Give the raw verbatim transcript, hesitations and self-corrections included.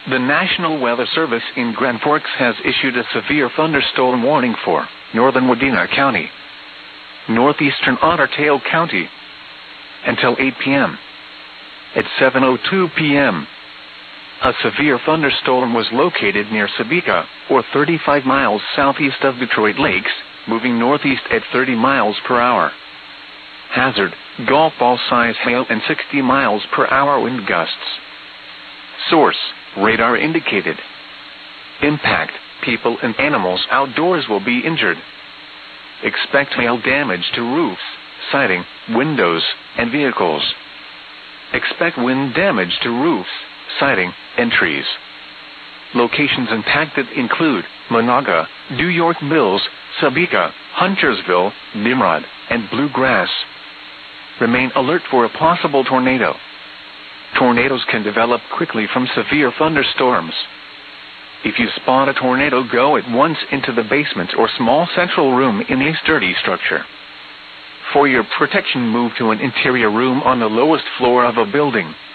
The National Weather Service in Grand Forks has issued a severe thunderstorm warning for northern Wadena County, northeastern Otter Tail County, until eight p m At seven oh two p m, a severe thunderstorm was located near Sebeka, or thirty-five miles southeast of Detroit Lakes, moving northeast at thirty miles per hour. Hazard, golf ball size hail and sixty miles per hour wind gusts. Source, radar indicated. Impact, people and animals outdoors will be injured. Expect hail damage to roofs, siding, windows, and vehicles. Expect wind damage to roofs, siding, and trees. Locations impacted include Monaga, New York Mills, Sebeka, Huntersville, Nimrod, and Bluegrass. Remain alert for a possible tornado. Tornadoes can develop quickly from severe thunderstorms. If you spot a tornado, go at once into the basement or small central room in a sturdy structure. For your protection, move to an interior room on the lowest floor of a building.